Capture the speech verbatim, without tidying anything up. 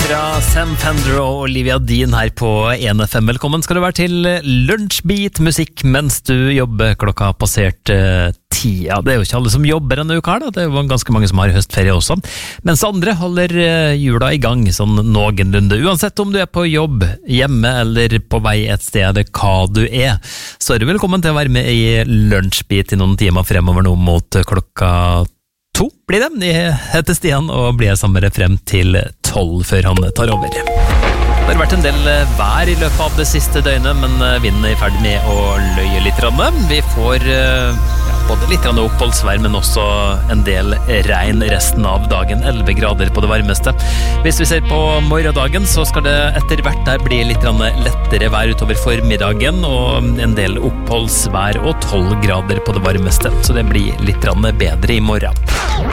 fra Sam Fender og Olivia Dean her på en F M. Velkommen skal du være til Lunsjbeat musikk mens du jobber. Klokka har passert uh, ti. Ja, det er jo ikke alle som jobber denne uka her, da. Det er jo ganske mange som har høstferie også. Mens andre holder uh, jula i gang sånn noenlunde. Uansett om du er på jobb, hjemme eller på vei et sted, eller hva du er, så er du velkommen til å være med i Lunsjbeat i noen timer fremover nå mot klokka to blir det. Jeg heter Stian og blir sammen med deg frem til tolv før han tar over. Det har vært en del vær i løpet av det siste døgnet, men vinden er i ferd med å løye litt. Vi får ja, både litt oppholdsvær, men også en del regn resten av dagen. elleve grader på det varmeste. Hvis vi ser på morgendagen, så skal det etter hvert der bli litt lettere vær utover formiddagen, og en del oppholdsvær og tolv grader på det varmeste. Så det blir litt bedre i morgen.